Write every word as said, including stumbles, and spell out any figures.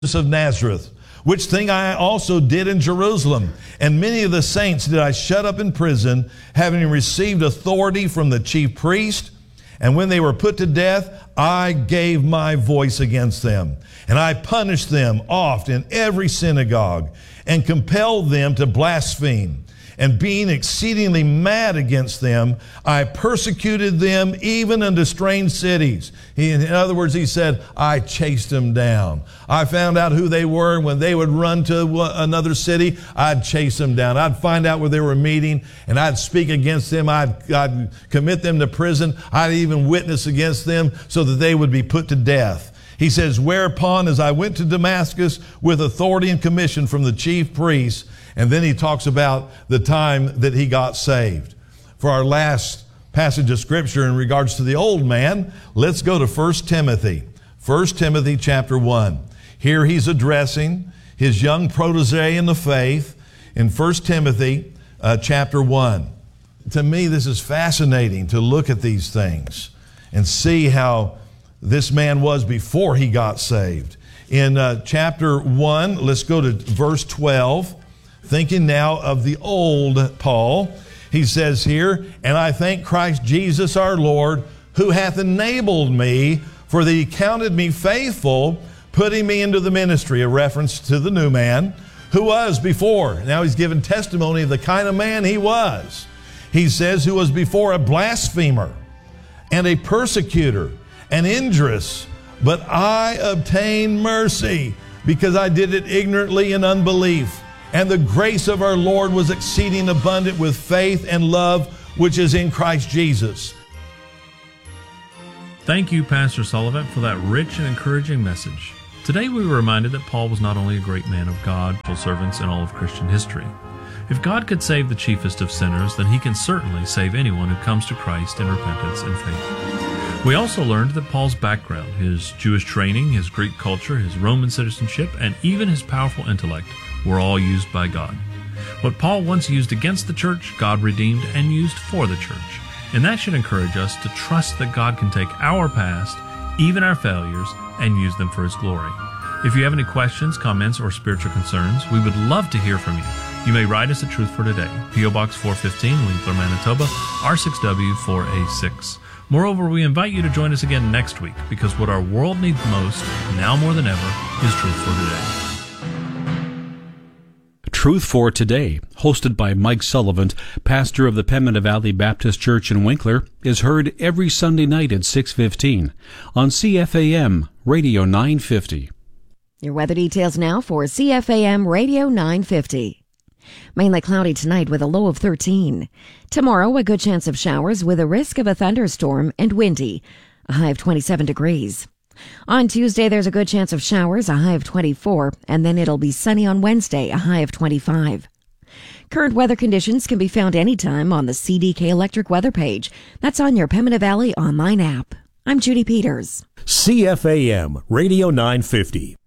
of Nazareth, which thing I also did in Jerusalem. And many of the saints did I shut up in prison, having received authority from the chief priest. And when they were put to death, I gave my voice against them. And I punished them oft in every synagogue, and compelled them to blaspheme. And being exceedingly mad against them, I persecuted them even unto strange cities. He, in other words, he said, I chased them down. I found out who they were. When they would run to another city, I'd chase them down. I'd find out where they were meeting, and I'd speak against them. I'd, I'd commit them to prison. I'd even witness against them so that they would be put to death. He says, whereupon, as I went to Damascus with authority and commission from the chief priests, and then he talks about the time that he got saved. For our last passage of Scripture in regards to the old man, let's go to First Timothy. First Timothy chapter one. Here he's addressing his young protege in the faith in First Timothy uh, chapter one. To me, this is fascinating to look at these things and see how this man was before he got saved. In uh, chapter one, let's go to verse twelve. Thinking now of the old Paul, he says here, and I thank Christ Jesus our Lord, who hath enabled me, for that he counted me faithful, putting me into the ministry, a reference to the new man, who was before. Now he's given testimony of the kind of man he was. He says, who was before a blasphemer and a persecutor, and injurious, but I obtained mercy, because I did it ignorantly in unbelief. And the grace of our Lord was exceeding abundant with faith and love, which is in Christ Jesus. Thank you, Pastor Sullivan, for that rich and encouraging message. Today we were reminded that Paul was not only a great man of God, full servants in all of Christian history. If God could save the chiefest of sinners, then he can certainly save anyone who comes to Christ in repentance and faith. We also learned that Paul's background, his Jewish training, his Greek culture, his Roman citizenship, and even his powerful intellect were all used by God. What Paul once used against the church, God redeemed and used for the church. And that should encourage us to trust that God can take our past, even our failures, and use them for his glory. If you have any questions, comments, or spiritual concerns, we would love to hear from you. You may write us at Truth for Today, P O Box four fifteen, Winkler, Manitoba, R six W four A six. Moreover, we invite you to join us again next week, because what our world needs most, now more than ever, is Truth for Today. Truth for Today, hosted by Mike Sullivan, pastor of the Pembina Valley Baptist Church in Winkler, is heard every Sunday night at six fifteen on C F A M Radio nine fifty. Your weather details now for C F A M Radio nine fifty. Mainly cloudy tonight with a low of thirteen. Tomorrow, a good chance of showers with a risk of a thunderstorm and windy, a high of twenty-seven degrees. On Tuesday, there's a good chance of showers, a high of twenty-four, and then it'll be sunny on Wednesday, a high of twenty-five. Current weather conditions can be found anytime on the C D K Electric weather page. That's on your Pembina Valley online app. I'm Judy Peters. C F A M Radio nine fifty.